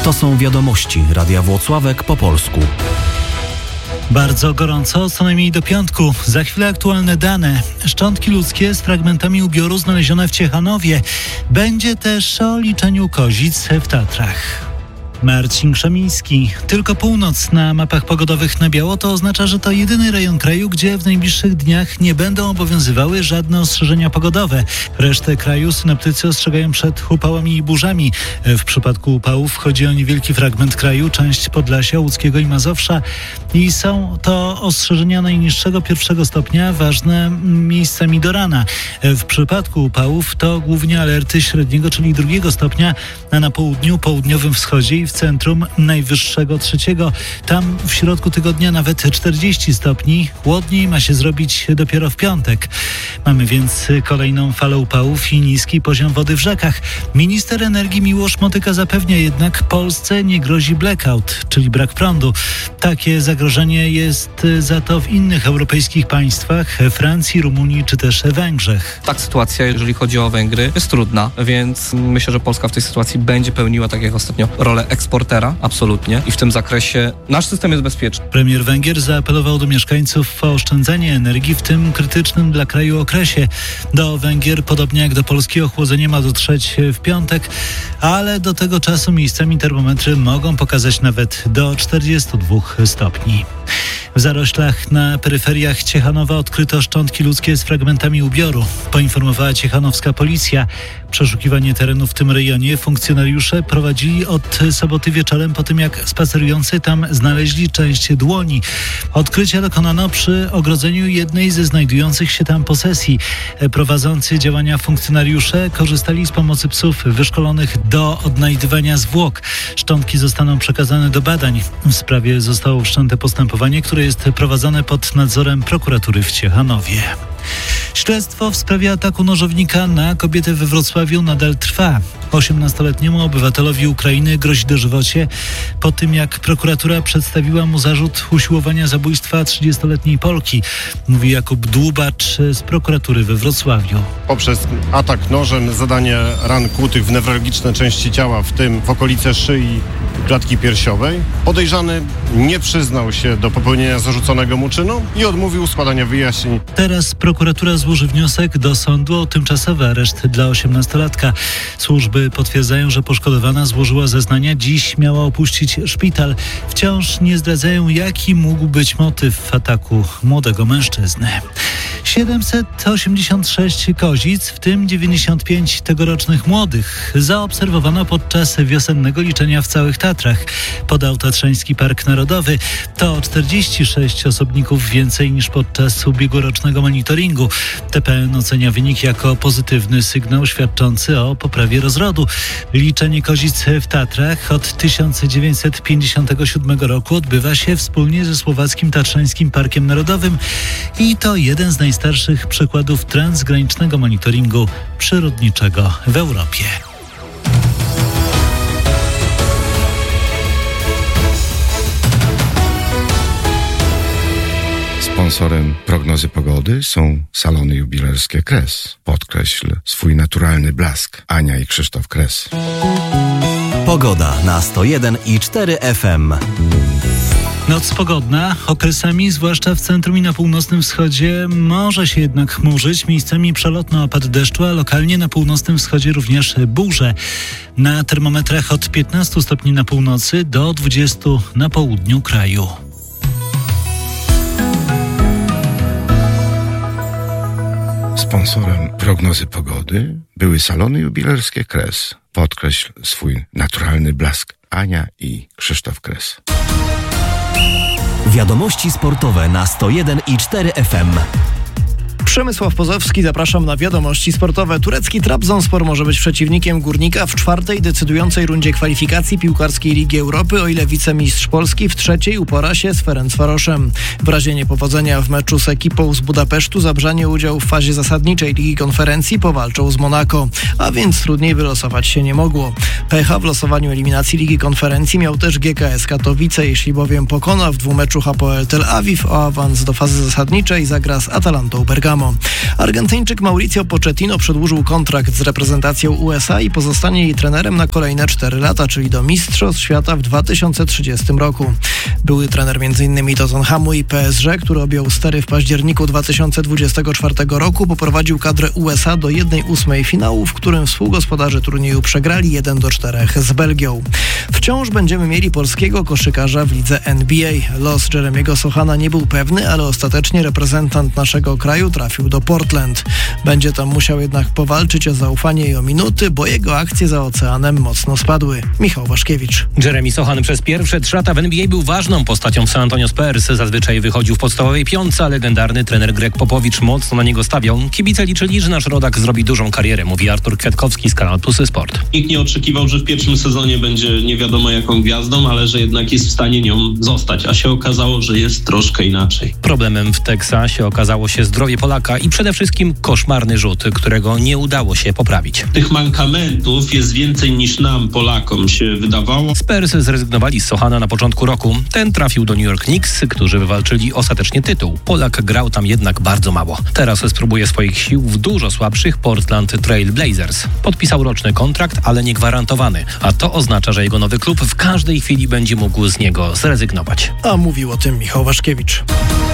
To są wiadomości Radia Włocławek po polsku. Bardzo gorąco, co najmniej do piątku. Za chwilę aktualne dane. Szczątki ludzkie z fragmentami ubioru znalezione w Ciechanowie. Będzie też o liczeniu kozic w Tatrach. Marcin Krzemiński. Tylko północ na mapach pogodowych na biało to oznacza, że to jedyny rejon kraju, gdzie w najbliższych dniach nie będą obowiązywały żadne ostrzeżenia pogodowe. Resztę kraju synoptycy ostrzegają przed upałami i burzami. W przypadku upałów chodzi o niewielki fragment kraju, część Podlasia, Łódzkiego i Mazowsza i są to ostrzeżenia najniższego 1 stopnia, ważne miejscami do rana. W przypadku upałów to głównie alerty średniego, czyli 2 stopnia, a na południu, południowym wschodzie i w centrum najwyższego 3. Tam w środku tygodnia nawet 40 stopni. Chłodniej ma się zrobić dopiero w piątek. Mamy więc kolejną falę upałów i niski poziom wody w rzekach. Minister energii Miłosz Motyka zapewnia jednak, Polsce nie grozi blackout, czyli brak prądu. Takie zagrożenie jest za to w innych europejskich państwach, Francji, Rumunii czy też Węgrzech. Tak, sytuacja, jeżeli chodzi o Węgry, jest trudna, więc myślę, że Polska w tej sytuacji będzie pełniła, tak jak ostatnio, rolę eksportera, absolutnie. I w tym zakresie nasz system jest bezpieczny. Premier Węgier zaapelował do mieszkańców o oszczędzanie energii w tym krytycznym dla kraju okresie. Do Węgier, podobnie jak do Polski, ochłodzenie ma dotrzeć w piątek, ale do tego czasu miejscami termometry mogą pokazać nawet do 42 stopni. W zaroślach na peryferiach Ciechanowa odkryto szczątki ludzkie z fragmentami ubioru. Poinformowała ciechanowska policja. Przeszukiwanie terenu w tym rejonie funkcjonariusze prowadzili od soboty wieczorem po tym, jak spacerujący tam znaleźli część dłoni. Odkrycia dokonano przy ogrodzeniu jednej ze znajdujących się tam posesji. Prowadzący działania funkcjonariusze korzystali z pomocy psów wyszkolonych do odnajdywania zwłok. Szczątki zostaną przekazane do badań. W sprawie zostało wszczęte postępowanie, które jest prowadzone pod nadzorem prokuratury w Ciechanowie. Śledztwo w sprawie ataku nożownika na kobietę we Wrocławiu nadal trwa. 18-letniemu obywatelowi Ukrainy grozi dożywocie po tym, jak prokuratura przedstawiła mu zarzut usiłowania zabójstwa 30-letniej Polki, mówi Jakub Dłubacz z prokuratury we Wrocławiu. Poprzez atak nożem, zadanie ran kłutych w newralgiczne części ciała, w tym w okolice szyi i klatki piersiowej, podejrzany nie przyznał się do popełnienia zarzuconego mu czynu i odmówił składania wyjaśnień. Teraz prokuratura złoży wniosek do sądu o tymczasowy areszt dla 18-latka. Służby potwierdzają, że poszkodowana złożyła zeznania. Dziś miała opuścić szpital. Wciąż nie zdradzają, jaki mógł być motyw ataku młodego mężczyzny. 786 kozic, w tym 95 tegorocznych młodych, zaobserwowano podczas wiosennego liczenia w całych Tatrach, podał Tatrzański Park Narodowy. To 46 osobników więcej niż podczas ubiegłorocznego monitoringu. TPN ocenia wynik jako pozytywny sygnał świadczący o poprawie rozrodu. Liczenie kozic w Tatrach od 1957 roku odbywa się wspólnie ze Słowackim Tatrzańskim Parkiem Narodowym i to jeden z najstarszych przykładów transgranicznego monitoringu przyrodniczego w Europie. Sponsorem prognozy pogody są salony jubilerskie Kres. Podkreśl swój naturalny blask. Ania i Krzysztof Kres. Pogoda na 101,4 FM. Noc pogodna, okresami, zwłaszcza w centrum i na północnym wschodzie, może się jednak chmurzyć. Miejscami przelotny opad deszczu, a lokalnie na północnym wschodzie również burze. Na termometrach od 15 stopni na północy do 20 na południu kraju. Sponsorem prognozy pogody były salony jubilerskie Kres. Podkreśl swój naturalny blask. Ania i Krzysztof Kres. Wiadomości sportowe na 101,4 FM. Przemysław Pozowski, zapraszam na wiadomości sportowe. Turecki Trabzonspor może być przeciwnikiem Górnika w 4. decydującej rundzie kwalifikacji piłkarskiej Ligi Europy, o ile wicemistrz Polski w 3. upora się z Ferencvaroszem. W razie niepowodzenia w meczu z ekipą z Budapesztu Zabrzanie udział w fazie zasadniczej Ligi Konferencji powalczą z Monako, a więc trudniej wylosować się nie mogło. Pecha w losowaniu eliminacji Ligi Konferencji miał też GKS Katowice, jeśli bowiem pokona w dwumeczu Hapoel Tel Awiw, o awans do fazy zasadniczej zagra z Atalantą Bergamo. Bergamo. Argentyńczyk Mauricio Pochettino przedłużył kontrakt z reprezentacją USA i pozostanie jej trenerem na kolejne 4 lata, czyli do Mistrzostw Świata w 2030 roku. Były trener m.in. Tottenhamu i PSG, który objął stery w październiku 2024 roku, poprowadził kadrę USA do 1/8 finału, w którym współgospodarze turnieju przegrali 1-4 z Belgią. Wciąż będziemy mieli polskiego koszykarza w lidze NBA. Los Jeremiego Sochana nie był pewny, ale ostatecznie reprezentant naszego kraju trafił do Portland. Będzie tam musiał jednak powalczyć o zaufanie i o minuty, bo jego akcje za oceanem mocno spadły. Michał Waszkiewicz. Jeremy Sochan przez pierwsze 3 lata w NBA był ważną postacią w San Antonio Spurs. Zazwyczaj wychodził w podstawowej piątce, a legendarny trener Greg Popowicz mocno na niego stawiał. Kibice liczyli, że nasz rodak zrobi dużą karierę, mówi Artur Kwiatkowski z Kanal Plus Sport. Nikt nie oczekiwał, że w pierwszym sezonie będzie nie wiadomo jaką gwiazdą, ale że jednak jest w stanie nią zostać, a się okazało, że jest troszkę inaczej. Problemem w Teksasie okazało się zdrowie Polaka i przede wszystkim koszmarny rzut, którego nie udało się poprawić. Tych mankamentów jest więcej niż nam, Polakom, się wydawało. Spurs zrezygnowali z Sochana na początku roku. Ten trafił do New York Knicks, którzy wywalczyli ostatecznie tytuł. Polak grał tam jednak bardzo mało. Teraz spróbuje swoich sił w dużo słabszych Portland Trail Blazers. Podpisał roczny kontrakt, ale nie gwarantowany, a to oznacza, że jego nowy klub w każdej chwili będzie mógł z niego zrezygnować. A mówił o tym Michał Waszkiewicz.